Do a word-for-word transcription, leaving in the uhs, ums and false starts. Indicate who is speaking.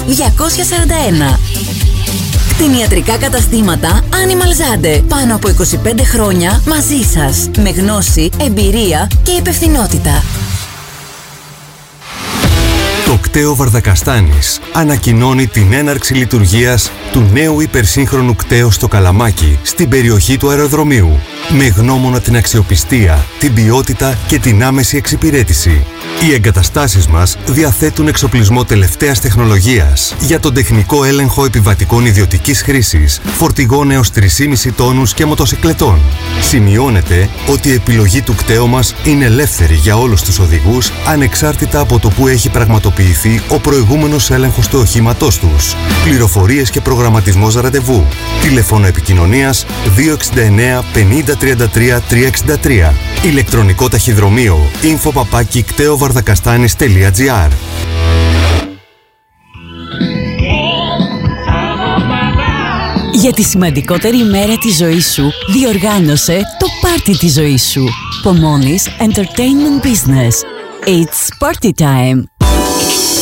Speaker 1: διακόσια σαράντα ένα. Κτηνιατρικά καταστήματα Animal Zande. Πάνω από είκοσι πέντε χρόνια μαζί σας. Με γνώση, εμπειρία και υπευθυνότητα.
Speaker 2: Το κταίο Βαρδακαστάνης ανακοινώνει την έναρξη λειτουργίας του νέου υπερσύγχρονου κταίου στο Καλαμάκι, στην περιοχή του αεροδρομίου. Με γνώμονα την αξιοπιστία, την ποιότητα και την άμεση εξυπηρέτηση. Οι εγκαταστάσεις μας διαθέτουν εξοπλισμό τελευταίας τεχνολογίας για τον τεχνικό έλεγχο επιβατικών ιδιωτικής χρήσης, φορτηγών έως τρία κόμμα πέντε τόνους και μοτοσικλετών. Σημειώνεται ότι η επιλογή του κταίου μας είναι ελεύθερη για όλους τους οδηγούς, ανεξάρτητα από το που έχει πραγματοποιηθεί ο προηγούμενος έλεγχος του οχήματός τους. Πληροφορίες και προγραμματισμός ραντεβού. Τηλέφωνο επικοινωνίας δύο έξι εννέα πενήντα τριάντα τρία τριακόσια εξήντα τρία. Ηλεκτρονικό ταχυδρομείο info παπάκι κταίο βαρδακαστάνης τελεία τζι άρ.
Speaker 1: Για τη σημαντικότερη ημέρα της ζωής σου, διοργάνωσε το πάρτι της ζωής σου. Pomonis Entertainment Business. It's party time.